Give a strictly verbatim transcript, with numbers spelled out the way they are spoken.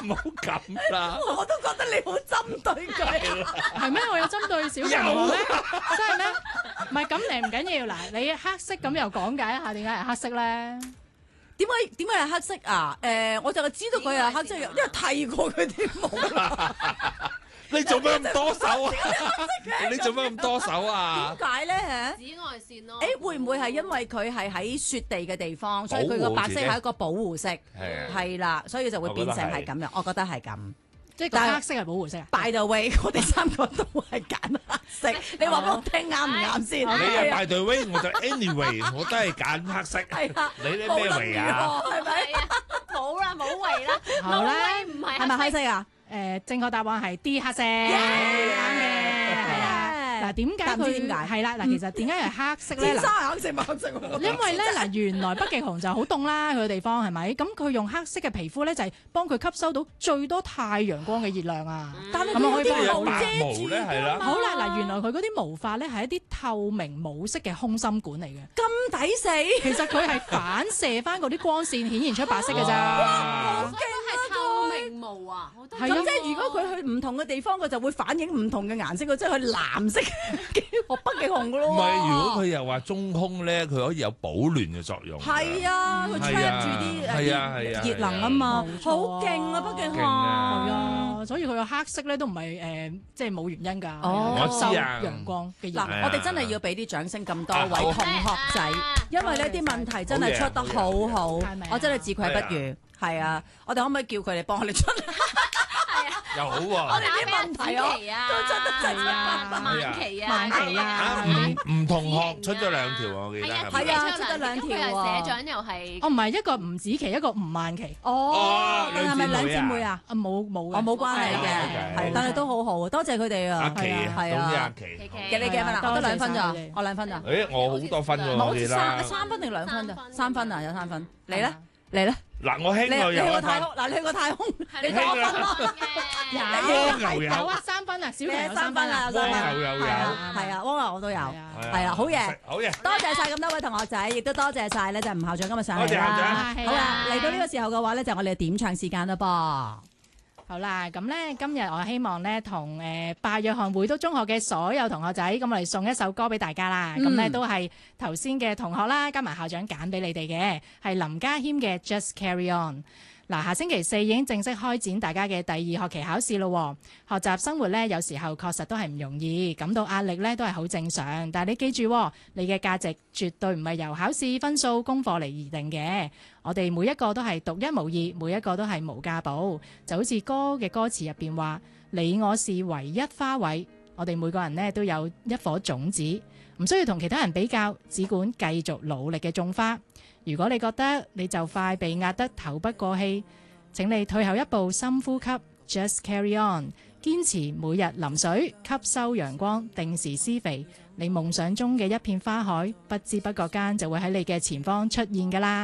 唔好咁啦。 我都覺得你好針對佢。 係咩？我有針對小朋友咩？真係咩？唔係咁你唔緊要嗱，你黑色咁又講解一下點解係黑色咧？ 點解點解係黑色啊？誒，我就係知道佢係黑色，因為剃過佢啲毛。 你做咩咁多手啊？你做咩咁多手啊？ 點解咧？ 紫外線咯。 誒，會唔會係因為佢係喺雪地嘅地方，所以佢個白色係一個保護色？ 係啊， 係啦，所以就會變成係咁樣。我覺得係咁。 即係個黑色係保護色啊 By the way，我哋三個都係揀黑色，你話俾我聽啱唔啱先？ 你係 by the way，我就 anyway，我都係揀黑色。 係啊， 你啲咩味啊？ 係咪？ 冇啦，冇味啦， 好啦冇味唔係係咪黑色啊？ 誒，正確答案係 D 黑色，啱嘅，係啊。嗱，點解但唔知佢點解係啦？嗱，其實點解係黑色咧？ 天生嗱， 係黑色咪黑色喎。 因為咧嗱，原來北極熊就好凍啦，佢個地方係咪？咁佢用黑色嘅皮膚咧，就係幫佢吸收到最多太陽光嘅熱量啊。 但係係咪可以幫佢我白遮毛咧係啦， 好啦，嗱，原來佢嗰啲毛髮咧係一啲透明冇色嘅空心管嚟嘅。 咁抵死， 其實佢係反射翻嗰啲光線，顯現出白色嘅咋。 好勁係透明毛啊！我都係啊咁即係如果佢去唔同嘅地方，佢就會反映唔同嘅顏色，佢即係去藍色嘅北極熊噶咯喎。 唔係，如果佢又話中空咧，佢可以有保暖嘅作用。 係啊，佢 trap 住啲係啊係啊誒熱能啊嘛， 冇錯好勁啊北極熊。 勁啊係啊，所以佢個黑色咧都唔係誒，即係冇原因㗎。 哦係吸收我知啊陽光嘅熱嗱， 量。 我哋真係要俾啲掌聲咁多位好同學仔，因為呢啲問題真係出得好好係咪啊， 我真係自愧不如。係啊，我哋可唔可以叫佢哋幫我哋出？ 又好我喎。 哋啲問題啊， 啊， 都出得真係啊，晚期啊， 晚期啊啊，唔唔同學出咗兩條我記得係咪係啊出得兩條喎佢係社長又係哦，唔係一個吳子琪，一個吳萬琪。 哦哦， 係咪兩姊妹啊？ 啊，冇冇嘅我冇關係係嘅， 係係，但係都好好，多謝佢哋啊。 阿琪， 係啊總之阿琪。 嘅你幾分啊？我得兩分咋多謝晒佢哋， 我兩分咋。 誒，我好多分喎，我我記得。 三三分定兩分咋？三分啊，有三分。你咧？你咧？ 嗱，我你兄我你去有一分過太空，。嗱你去過太空，你你多分咯。 有蝸牛有有啊，三分啊，小你強有三分啦， 三分啊。 有三分。 蝸牛又有係啊，係啊，蝸牛我都有。 係啊係啦好嘢好嘢。 多謝晒咁多位同學仔，亦都多謝晒咧，就吳校長今日上嚟多謝校啦。 長好啦，嚟到呢個時候嘅話咧，就我哋點唱時間啦噃。 好啦，咁咧今日我希望咧同誒拜約翰會督中學嘅所有同學仔，咁我哋送一首歌俾大家啦。咁咧、 嗯都係頭先嘅同學啦，加埋校長揀俾你哋嘅，係林家謙嘅 Just Carry On。嗱，下星期四已經正式開展大家嘅第二學期考試咯。學習生活咧，有時候確實都係唔容易，感到壓力咧都係好正常。但係你記住，你嘅價值絕對唔係由考試分數、功課嚟而定嘅。我哋每一個都係獨一無二，每一個都係無價寶。就好似歌嘅歌詞入邊話：你我是唯一花卉。我哋每個人呢都有一顆種子，唔需要同其他人比較，只管繼續努力嘅種花。如果你覺得你就快被壓得透不過氣，請你退後一步，深呼吸 ，Just carry on， 堅持每日淋水，吸收陽光，定時施肥，你夢想中嘅一片花海，不知不覺間就會喺你嘅前方出現㗎啦。